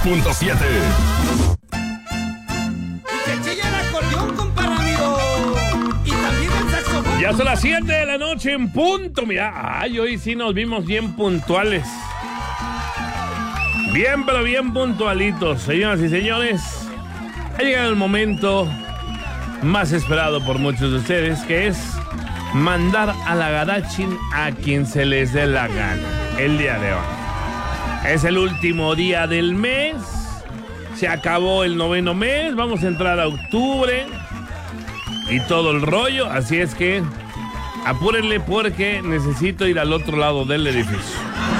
que chilla el acordeón, compadre amigo. Y también el saxofón. Ya son las 7 de la noche en punto. Mira, hoy sí nos vimos bien puntuales. Bien, pero bien puntualitos. Señoras y señores, ha llegado el momento más esperado por muchos de ustedes, que es mandar a la Gadachin a quien se les dé la gana. El día de hoy es el último día del mes. Se acabó el 9º mes. Vamos a entrar a octubre y todo el rollo. Así es que apúrenle porque necesito ir al otro lado del edificio.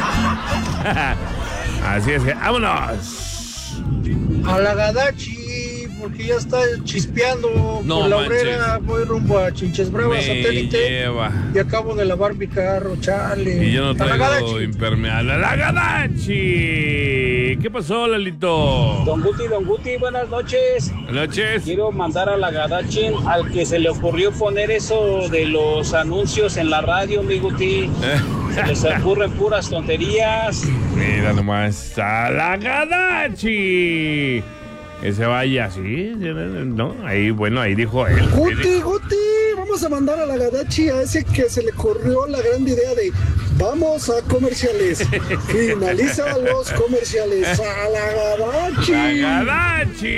Así es que vámonos a la Gadachi, porque ya está chispeando. No por la manches. Obrera, voy rumbo a Chinches Bravas, Me satélite. lleva. Y acabo de lavar mi carro, chale. Y yo no A la traigo Gadachi. impermeable. ¡A la Gadachi! ¿Qué pasó, Lalito? Don Guti, buenas noches. Buenas noches. Quiero mandar a la Gadachin al que se le ocurrió poner eso de los anuncios en la radio, mi Guti. Se les ocurren puras tonterías. Mira nomás, a la Gadachi. Que se vaya así, ¿no? Ahí, bueno, ahí dijo él. Guti, vamos a mandar a la Gadachi a ese que se le corrió la gran idea de vamos a comerciales. Finaliza los comerciales. A la Gadachi. ¡La Gadachi!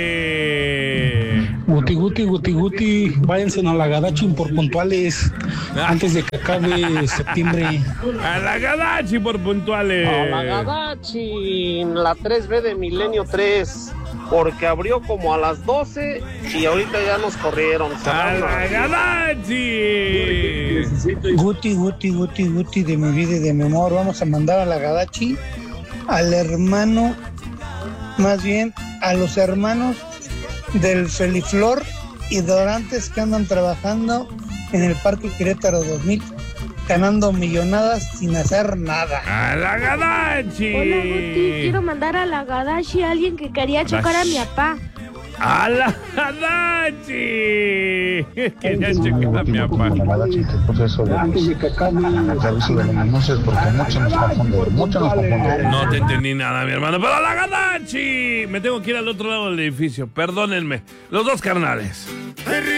Guti, váyanse a la Gadachin por puntuales antes de que acabe septiembre. ¡A la Gadachi por puntuales! A la Gadachi, la 3B de Milenio 3, porque abrió como a las 12 y ahorita ya nos corrieron. ¡A la Gadachi! Guti, de mi vida y de mi amor, vamos a mandar a la Gadachi al hermano, más bien a los hermanos del Feliflor y Dorantes que andan trabajando en el Parque Querétaro 2000, ganando millonadas sin hacer nada. ¡A la Gadachi! Hola, Guti, quiero mandar a la Gadachi a alguien que quería chocar a mi papá. ¡A la Gadachi! Quería checar a mi papá. Antes de que acabe el servicio de los anuncios, porque mucho nos confunde. No te entendí nada, mi hermano. ¡Pero a la Gadachi! Me tengo que ir al otro lado del edificio. Perdónenme. Los dos carnales.